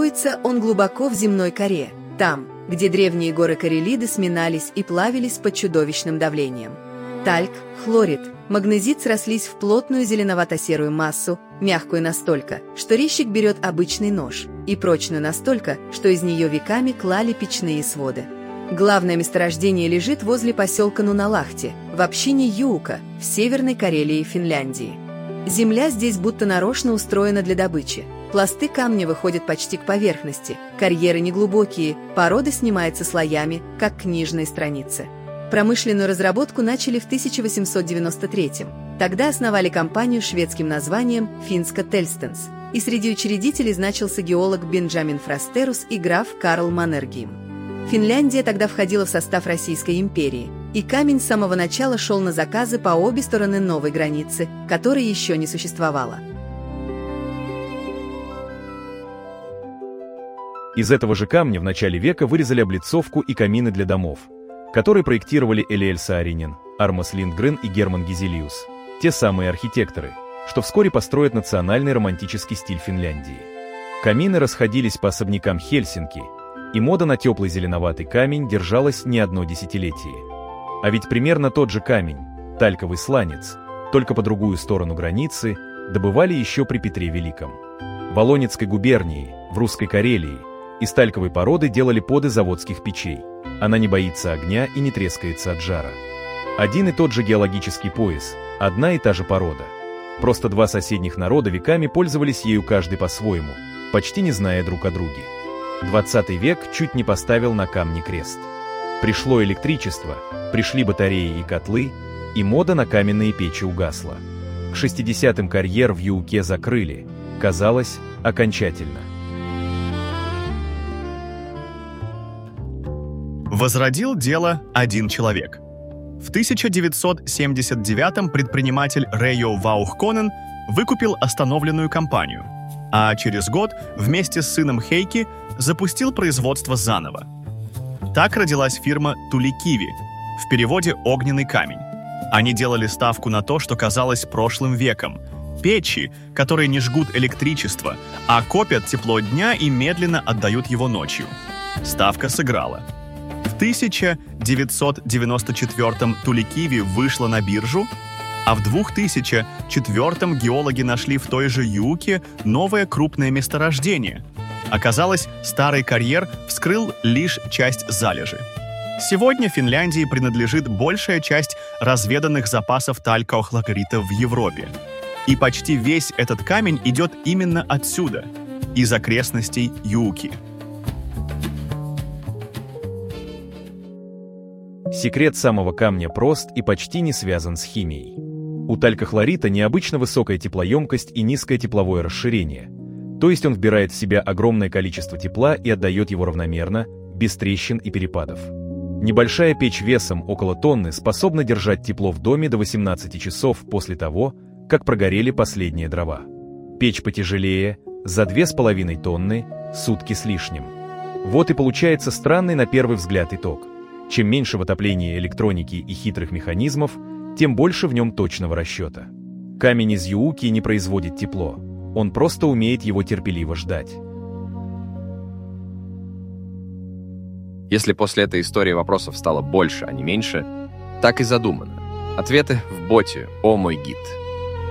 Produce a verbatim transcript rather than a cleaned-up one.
Находится он глубоко в земной коре, там, где древние горы Карелиды сминались и плавились под чудовищным давлением. Тальк, хлорид, магнезит срослись в плотную зеленовато-серую массу, мягкую настолько, что резчик берет обычный нож, и прочную настолько, что из нее веками клали печные своды. Главное месторождение лежит возле поселка Нуналахти, в общине Юука, в Северной Карелии, Финляндии. Земля здесь будто нарочно устроена для добычи. Пласты камня выходят почти к поверхности, карьеры неглубокие, порода снимается слоями, как книжные страницы. Промышленную разработку начали в тысяча восемьсот девяносто третьем. Тогда основали компанию с шведским названием «Финска Тельстенс», и среди учредителей значился геолог Бенджамин Фрастерус и граф Карл Маннергейм. Финляндия тогда входила в состав Российской империи, и камень с самого начала шел на заказы по обе стороны новой границы, которой еще не существовало. Из этого же камня в начале века вырезали облицовку и камины для домов, которые проектировали Элиэль Сааринен, Армас Линдгрен и Герман Гизелиус, те самые архитекторы, что вскоре построят национальный романтический стиль Финляндии. Камины расходились по особнякам Хельсинки, и мода на теплый зеленоватый камень держалась не одно десятилетие. А ведь примерно тот же камень, тальковый сланец, только по другую сторону границы, добывали еще при Петре Великом. В Волонецкой губернии, в Русской Карелии, из тальковой породы делали поды заводских печей. Она не боится огня и не трескается от жара. Один и тот же геологический пояс, одна и та же порода. Просто два соседних народа веками пользовались ею каждый по-своему, почти не зная друг о друге. Двадцатый век чуть не поставил на камне крест. Пришло электричество, пришли батареи и котлы, и мода на каменные печи угасла. К шестидесятым карьер в Юуке закрыли, казалось, окончательно. Возродил дело один человек. В тысяча девятьсот семьдесят девятом предприниматель Рейо Ваухконен выкупил остановленную компанию, а через год вместе с сыном Хейки запустил производство заново. Так родилась фирма Туликиви, в переводе «огненный камень». Они делали ставку на то, что казалось прошлым веком. Печи, которые не жгут электричество, а копят тепло дня и медленно отдают его ночью. Ставка сыграла. В тысяча девятьсот девяносто четвёртом Туликиви вышла на биржу, а в две тысячи четвёртом геологи нашли в той же Юуке новое крупное месторождение. Оказалось, старый карьер вскрыл лишь часть залежи. Сегодня Финляндии принадлежит большая часть разведанных запасов талькохлоритов в Европе. И почти весь этот камень идет именно отсюда, из окрестностей Юуки. Секрет самого камня прост и почти не связан с химией. У талькохлорита необычно высокая теплоемкость и низкое тепловое расширение, то есть он вбирает в себя огромное количество тепла и отдает его равномерно, без трещин и перепадов. Небольшая печь весом около тонны способна держать тепло в доме до восемнадцати часов после того, как прогорели последние дрова. Печь потяжелее, за две с половиной тонны, сутки с лишним. Вот и получается странный на первый взгляд итог. Чем меньше в отоплении электроники и хитрых механизмов, тем больше в нем точного расчета. Камень из Юуки не производит тепло, он просто умеет его терпеливо ждать. Если после этой истории вопросов стало больше, а не меньше, так и задумано. Ответы в боте «О мой гид».